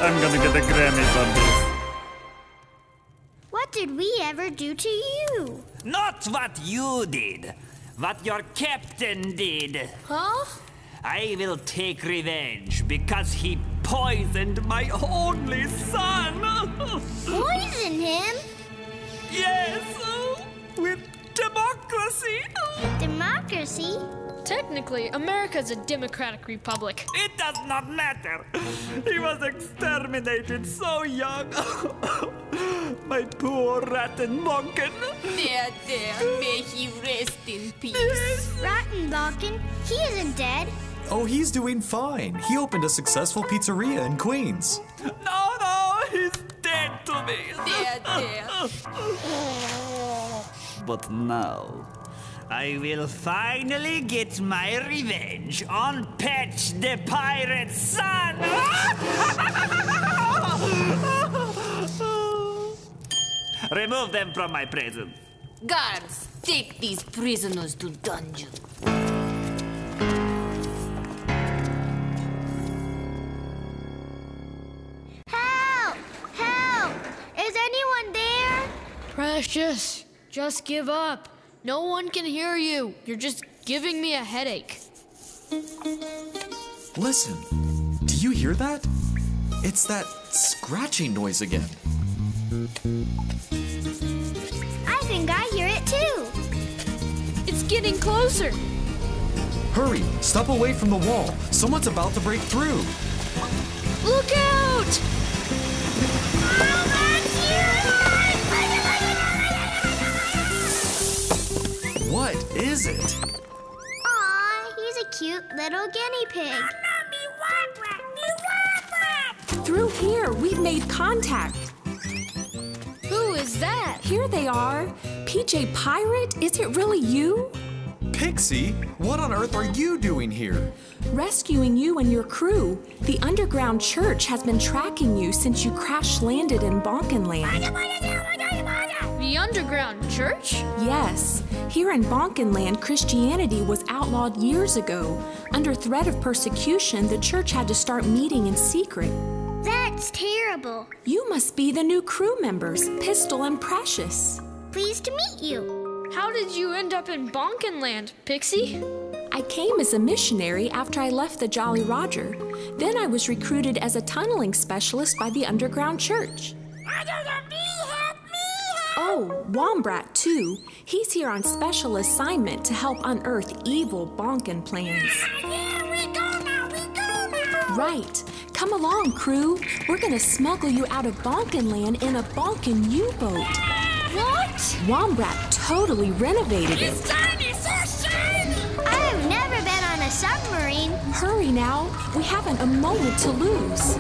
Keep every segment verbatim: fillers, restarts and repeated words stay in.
I'm gonna get a Grammy for this. What did we ever do to you? Not what you did. What your captain did. Huh? I will take revenge because he poisoned my only son. Poison him? Yes, with democracy. Democracy? Technically, America's a democratic republic. It does not matter. He was exterminated so young. My poor Rattenbocken. There, there, may he rest in peace. Rattenbocken? He isn't dead. Oh, he's doing fine. He opened a successful pizzeria in Queens. No, no, he's dead to me. There, there. But now, I will finally get my revenge on Patch the Pirate's son! Remove them from my prison. Guards, take these prisoners to dungeon. Help! Help! Is anyone there? Precious, just give up. No one can hear you. You're just giving me a headache. Listen, do you hear that? It's that scratching noise again. I think I hear it too. It's getting closer. Hurry, step away from the wall. Someone's about to break through. Look out! What is it? Aw, he's a cute little guinea pig. Through here, we've made contact. Who is that? Here they are. P J Pirate, is it really you? Pixie, what on earth are you doing here? Rescuing you and your crew. The underground church has been tracking you since you crash landed in Bonkenland. The underground church? Yes. Here in Bonkenland, Christianity was outlawed years ago. Under threat of persecution, the church had to start meeting in secret. That's terrible. You must be the new crew members, Pistol and Precious. Pleased to meet you. How did you end up in Bonkenland, Pixie? I came as a missionary after I left the Jolly Roger. Then I was recruited as a tunneling specialist by the underground church. Oh, Wombrat, too. He's here on special assignment to help unearth evil Bonken plans. Yeah, we go now, we go now. Right. Come along, crew. We're gonna smuggle you out of Bonkenland in a Bonken U-boat. What? Wombrat totally renovated it. It's tiny, so shiny. I have never been on a submarine. Hurry now. We haven't a moment to lose.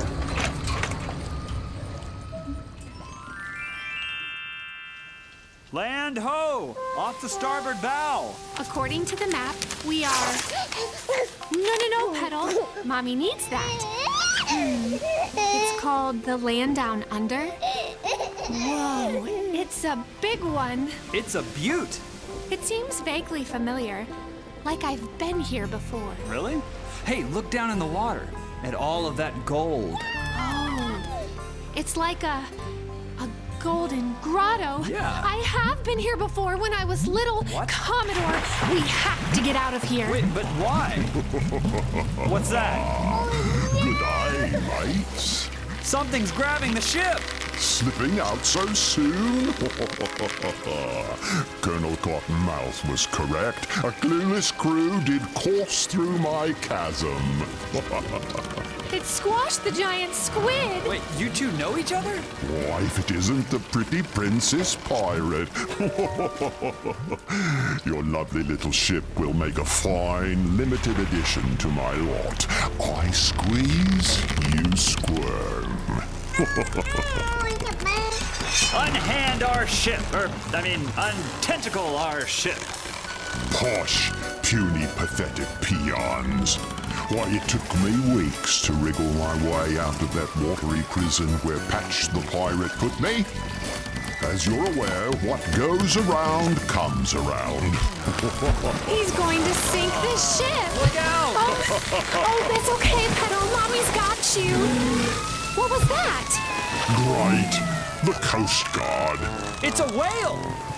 Land ho! Off the starboard bow! According to the map, we are... No, no, no, Petal. Mommy needs that. Hmm. It's called the Land Down Under. Whoa, it's a big one. It's a beaut! It seems vaguely familiar, like I've been here before. Really? Hey, look down in the water at all of that gold. Oh, it's like a... a golden grotto. Yeah. I have been here before when I was little. What? Commodore, we have to get out of here. Wait, but why? What's that? Good eye, mates. Something's grabbing the ship! Slipping out so soon? Colonel Cottonmouth was correct. A clueless crew did course through my chasm. It squashed the giant squid. Wait, you two know each other? Why, if it isn't the pretty Princess Pirate. Your lovely little ship will make a fine, limited addition to my lot. I squeeze, you squirm. Unhand our ship, or, I mean, untentacle our ship. Posh, puny, pathetic peons. Why, it took me weeks to wriggle my way out of that watery prison where Patch the Pirate put me. As you're aware, what goes around comes around. He's going to sink the ship. Look out! Oh, oh, that's okay, Petal. Mommy's got you. What was was that? Great! The Coast Guard. It's a whale!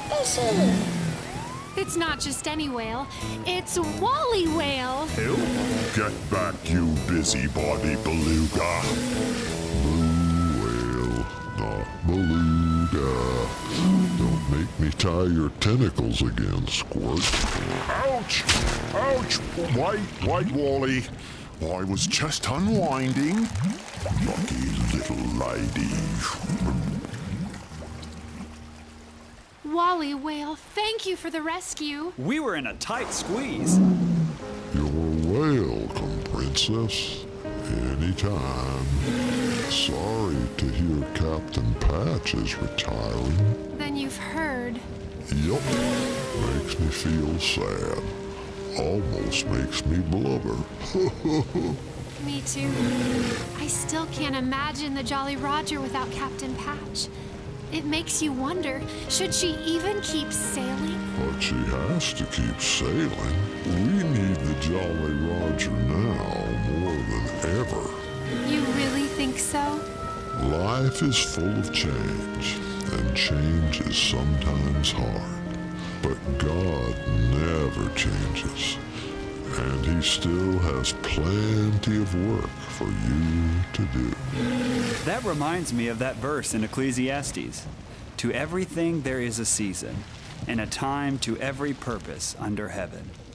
It's not just any whale. It's Wally Whale. Who? Get back, you busybody beluga. Blue whale, not beluga. Don't make me tie your tentacles again, Squirt. Ouch! Ouch! Wait, wait, Wally. I was just unwinding. Lucky little lady. Wally Whale, thank you for the rescue. We were in a tight squeeze. You're welcome, Princess. Anytime. Sorry to hear Captain Patch is retiring. Then you've heard. Yup. Makes me feel sad. Almost makes me blubber. Me too. I still can't imagine the Jolly Roger without Captain Patch. It makes you wonder, should she even keep sailing? But she has to keep sailing. We need the Jolly Roger now more than ever. You really think so? Life is full of change, and change is sometimes hard. But God never changes, and He still has plenty of work for you to do. That reminds me of that verse in Ecclesiastes. To everything there is a season, and a time to every purpose under heaven.